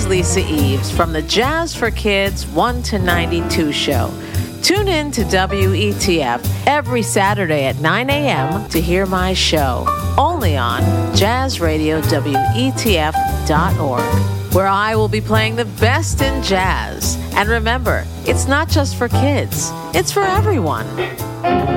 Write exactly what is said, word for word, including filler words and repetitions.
Lisa Eves from the Jazz for Kids one to ninety-two show. Tune in to W E T F every Saturday at nine a.m. to hear my show, only on jazz radio W E T F dot org, where I will be playing the best in jazz. And remember, it's not just for kids, it's for everyone.